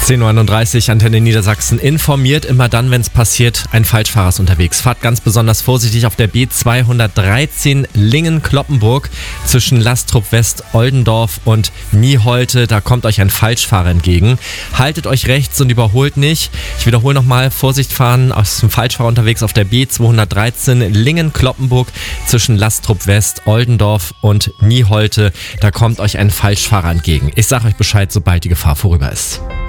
10.31 Uhr, Antenne Niedersachsen informiert immer dann, wenn es passiert, ein Falschfahrer ist unterwegs. Fahrt ganz besonders vorsichtig auf der B213 Lingen-Cloppenburg zwischen Lastrup West, Oldendorf und Nieholte. Da kommt euch ein Falschfahrer entgegen. Haltet euch rechts und überholt nicht. Ich wiederhole nochmal, Vorsicht fahren, aus dem Falschfahrer unterwegs auf der B213 Lingen-Cloppenburg zwischen Lastrup West, Oldendorf und Nieholte. Da kommt euch ein Falschfahrer entgegen. Ich sage euch Bescheid, sobald die Gefahr vorüber ist.